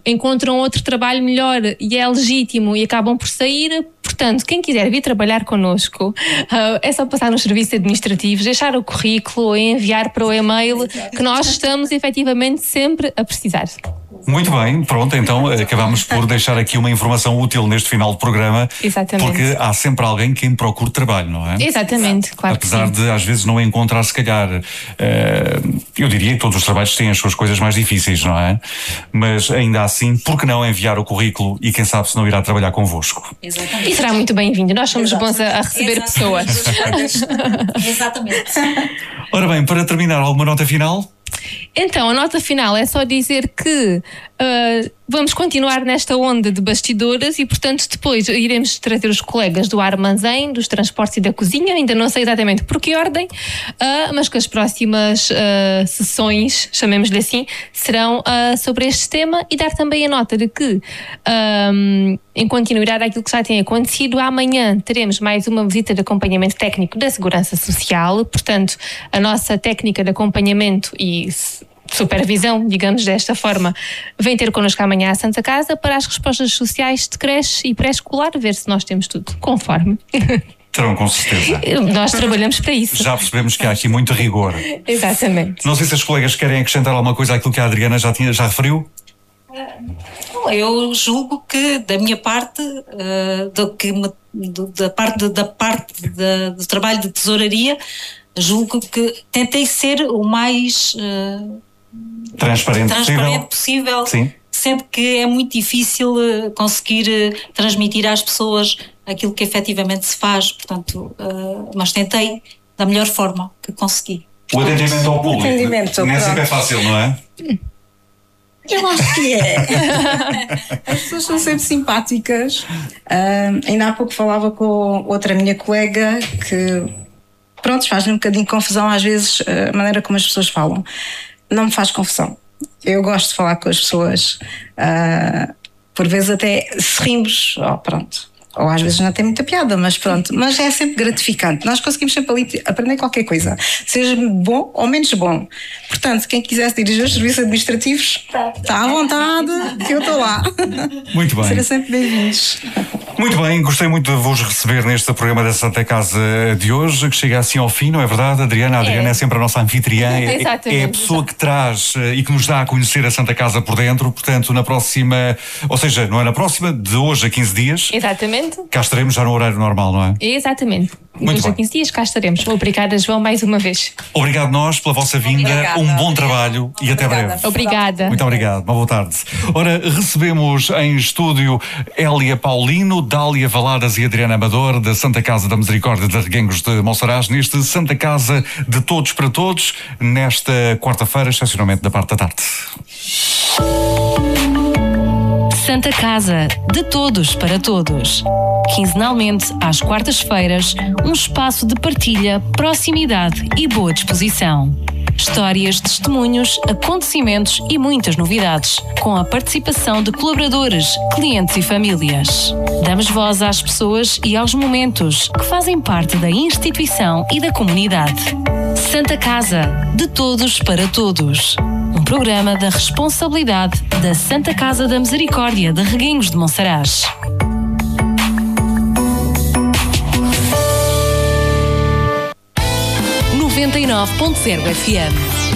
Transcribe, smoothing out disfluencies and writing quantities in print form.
encontram outro trabalho melhor e é legítimo e acabam por sair. Portanto, quem quiser vir trabalhar connosco, é só passar nos serviços administrativos, deixar o currículo e enviar para o e-mail, que nós estamos efetivamente sempre a precisar. Muito bem, pronto, então acabamos por deixar aqui uma informação útil neste final do programa. Exatamente. Porque há sempre alguém que procura trabalho, não é? Exatamente, claro. Apesar de às vezes não encontrar, se calhar, eu diria que todos os trabalhos têm as suas coisas mais difíceis, não é? Mas ainda assim, por que não enviar o currículo e quem sabe se não irá trabalhar convosco? Exatamente. E será muito bem-vindo, nós somos bons a receber pessoas. Exatamente. Ora bem, para terminar, alguma nota final? Então, a nota final é só dizer que vamos continuar nesta onda de bastidores e, portanto, depois iremos trazer os colegas do armazém, dos transportes e da cozinha, ainda não sei exatamente por que ordem, mas que as próximas sessões, chamemos-lhe assim, serão sobre este tema, e dar também a nota de que, em continuidade àquilo que já tem acontecido, amanhã teremos mais uma visita de acompanhamento técnico da Segurança Social, portanto, a nossa técnica de acompanhamento e supervisão, digamos desta forma, vem ter connosco amanhã à Santa Casa para as respostas sociais de creche e pré-escolar, ver se nós temos tudo conforme. Terão, com certeza. Nós trabalhamos para isso. Já percebemos que há aqui muito rigor. Exatamente. Não sei se os colegas querem acrescentar alguma coisa àquilo que a Adriana já referiu. Eu julgo que, da minha parte, da parte do trabalho de tesouraria, julgo que tentei ser o mais transparente possível. Sim. Sendo que é muito difícil conseguir transmitir às pessoas aquilo que efetivamente se faz, portanto, mas tentei da melhor forma que consegui. O atendimento ao público nem sempre é fácil, não é? Eu acho que é. As pessoas são sempre simpáticas. Ainda há pouco falava com outra minha colega que, pronto, faz-me um bocadinho de confusão às vezes a maneira como as pessoas falam. Não me faz confusão. Eu gosto de falar com as pessoas, por vezes até se rimos, pronto. Ou às vezes não tem muita piada, mas pronto. Mas é sempre gratificante. Nós conseguimos sempre ali aprender qualquer coisa, seja bom ou menos bom. Portanto, quem quiser dirigir os serviços administrativos, está à vontade, que eu estou lá. Muito bem. Serão sempre bem-vindos. Muito bem, gostei muito de vos receber neste programa da Santa Casa de hoje, que chega assim ao fim, não é verdade, Adriana? A Adriana é sempre a nossa anfitriã, é a pessoa que traz e que nos dá a conhecer a Santa Casa por dentro, portanto, na próxima, ou seja, não é na próxima, de hoje a 15 dias. Exatamente. Cá estaremos já no horário normal, não é? Exatamente. Muito hoje a 15 dias cá estaremos. Obrigada, João, mais uma vez. Obrigado nós pela vossa vinda, um bom trabalho e até breve. Obrigada. Muito obrigado, uma boa tarde. Ora, recebemos em estúdio Hélia Paulino, Dália Valadas e Adriana Amador, da Santa Casa da Misericórdia de Reguengos de Monsaraz, neste Santa Casa de Todos para Todos, nesta quarta-feira, excepcionalmente da parte da tarde. Santa Casa, de todos para todos. Quinzenalmente, às quartas-feiras, um espaço de partilha, proximidade e boa disposição. Histórias, testemunhos, acontecimentos e muitas novidades, com a participação de colaboradores, clientes e famílias. Damos voz às pessoas e aos momentos que fazem parte da instituição e da comunidade. Santa Casa, de todos para todos. Um programa da responsabilidade da Santa Casa da Misericórdia de Reguengos de Monsaraz. 99.0 FM.